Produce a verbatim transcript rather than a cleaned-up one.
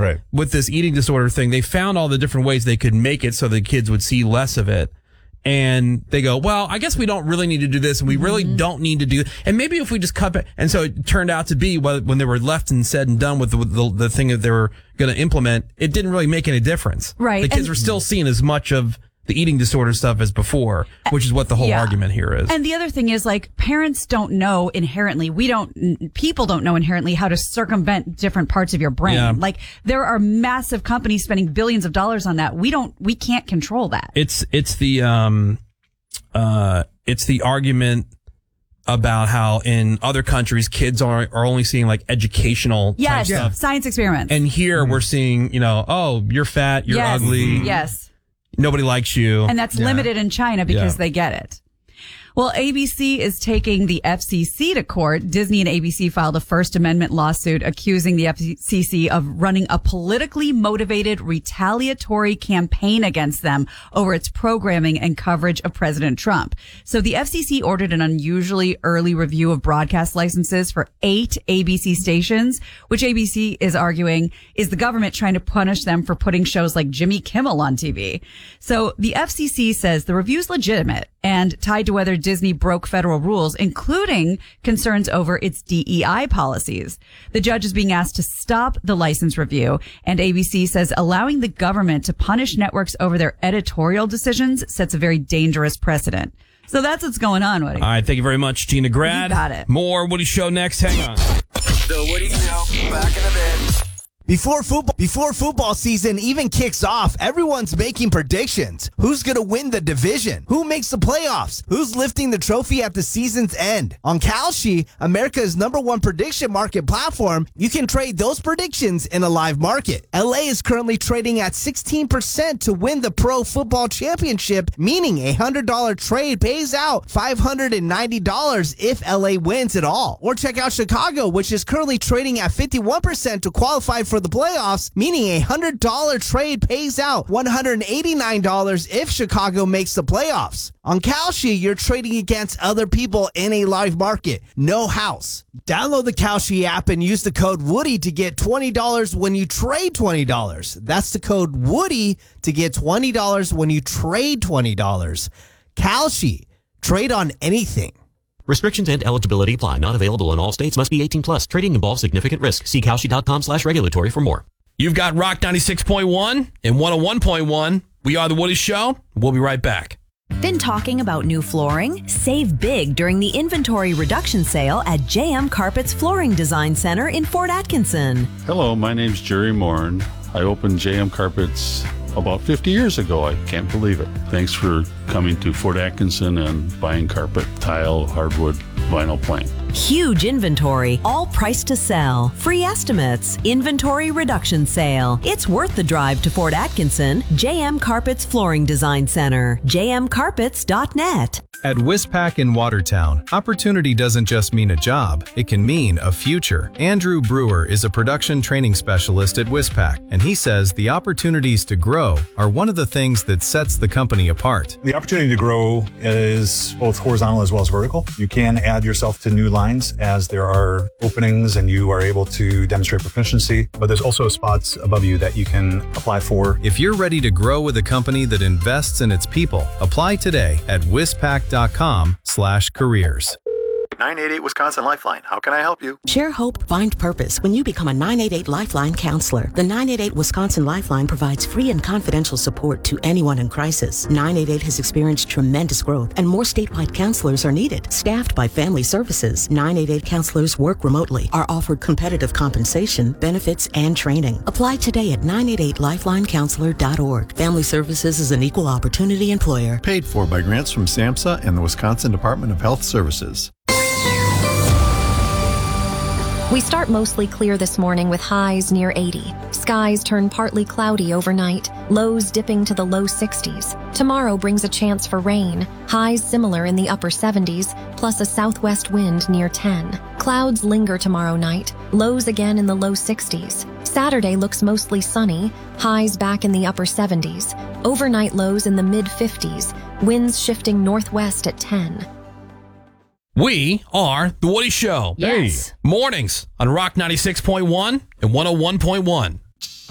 right. with this eating disorder thing, they found all the different ways they could make it so the kids would see less of it. And they go, well, I guess we don't really need to do this, and we really mm-hmm. don't need to do. And maybe if we just cut back. And so it turned out to be when they were left and said and done with the the, the thing that they were going to implement, it didn't really make any difference. Right. The kids and, were still seeing as much of the eating disorder stuff as before, which is what the whole yeah. argument here is. And the other thing is, like, parents don't know inherently, we don't, people don't know inherently how to circumvent different parts of your brain. Yeah. Like, there are massive companies spending billions of dollars on that. We don't, we can't control that. It's, it's the, um, uh, it's the argument about how in other countries kids are are only seeing like educational yes, type stuff. Science experiments. And here mm-hmm. we're seeing, you know, oh, you're fat, you're yes, ugly. Yes. Nobody likes you. And that's yeah. limited in China because yeah. they get it. Well, A B C is taking the F C C to court. Disney and A B C filed a First Amendment lawsuit accusing the F C C of running a politically motivated retaliatory campaign against them over its programming and coverage of President Trump. So the F C C ordered an unusually early review of broadcast licenses for eight A B C stations, which A B C is arguing is the government trying to punish them for putting shows like Jimmy Kimmel on T V. So the F C C says the review's legitimate and tied to whether Disney broke federal rules, including concerns over its D E I policies. The judge is being asked to stop the license review, and A B C says allowing the government to punish networks over their editorial decisions sets a very dangerous precedent. So that's what's going on, Woody. All right, thank you very much, Gina Grad. You got it. More Woody Show next. Hang on. The Woody Show, back in a bit. Before football, before football season even kicks off, everyone's making predictions. Who's going to win the division? Who makes the playoffs? Who's lifting the trophy at the season's end? On Kalshi, America's number one prediction market platform, you can trade those predictions in a live market. L A is currently trading at sixteen percent to win the Pro Football Championship, meaning a one hundred dollars trade pays out five hundred ninety dollars if L A wins it all. Or check out Chicago, which is currently trading at fifty-one percent to qualify for the playoffs, meaning a one hundred dollars trade pays out one hundred eighty-nine dollars if Chicago makes the playoffs. On Kalshi, you're trading against other people in a live market. No house. Download the Kalshi app and use the code Woody to get twenty dollars when you trade twenty dollars. That's the code Woody to get twenty dollars when you trade twenty dollars. Kalshi. Trade on anything. Restrictions and eligibility apply. Not available in all states. Must be eighteen plus. Trading involves significant risk. See Kalshi.com slash regulatory for more. You've got Rock ninety-six point one and one oh one point one. We are The Woody Show. We'll be right back. Been talking about new flooring? Save big during the inventory reduction sale at J M Carpets Flooring Design Center in Fort Atkinson. Hello, my name's Jerry Morin. I opened J M Carpets about fifty years ago. I can't believe it. Thanks for coming to Fort Atkinson and buying carpet, tile, hardwood, vinyl plank. Huge inventory, all priced to sell. Free estimates, inventory reduction sale. It's worth the drive to Fort Atkinson. J M Carpets Flooring Design Center. j m carpets dot net. At Wispac in Watertown, opportunity doesn't just mean a job, it can mean a future. Andrew Brewer is a production training specialist at Wispac, and he says the opportunities to grow are one of the things that sets the company apart. The opportunity to grow is both horizontal as well as vertical. You can add yourself to new lines as there are openings and you are able to demonstrate proficiency, but there's also spots above you that you can apply for. If you're ready to grow with a company that invests in its people, apply today at wispac dot com slash careers. nine eight eight Wisconsin Lifeline. How can I help you? Share hope, find purpose when you become a nine eight eight Lifeline counselor. The nine eight eight Wisconsin Lifeline provides free and confidential support to anyone in crisis. nine eight eight has experienced tremendous growth and more statewide counselors are needed. Staffed by Family Services, nine eight eight counselors work remotely, are offered competitive compensation, benefits, and training. Apply today at nine eight eight lifeline counselor dot org. Family Services is an equal opportunity employer. Paid for by grants from SAMHSA and the Wisconsin Department of Health Services. We start mostly clear this morning with highs near eighty. Skies turn partly cloudy overnight, lows dipping to the low sixties. Tomorrow brings a chance for rain, highs similar in the upper seventies, plus a southwest wind near ten. Clouds linger tomorrow night, lows again in the low sixties. Saturday looks mostly sunny, highs back in the upper seventies. Overnight lows in the mid fifties, winds shifting northwest at ten. We are The Woody Show. Yes. Hey. Mornings on Rock ninety-six point one and one oh one point one.